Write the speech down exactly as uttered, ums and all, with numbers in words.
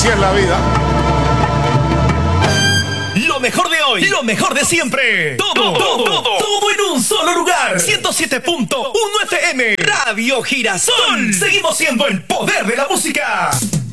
Así es la vida. Lo mejor de hoy, lo mejor de siempre. Todo, todo, todo, todo en un solo lugar. ciento siete punto uno F M. Radio Girasol. Seguimos siendo el poder de la música.